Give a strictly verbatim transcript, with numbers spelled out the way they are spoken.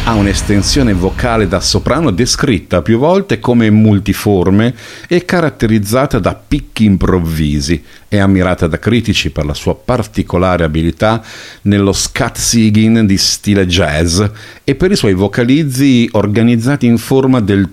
Ha un'estensione vocale da soprano descritta più volte come multiforme e caratterizzata da picchi improvvisi. È ammirata da critici per la sua particolare abilità nello scat singing di stile jazz e per i suoi vocalizzi organizzati in forma del